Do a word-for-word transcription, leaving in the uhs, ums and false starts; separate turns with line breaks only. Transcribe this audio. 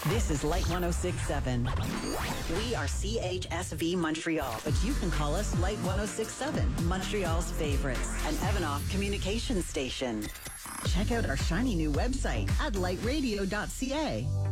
This is Light one oh six point seven. We are C H S V Montreal, but you can call us Light one oh six point seven, Montreal's favorites, an Evanoff communication station. Check out our shiny new website at light radio dot c a.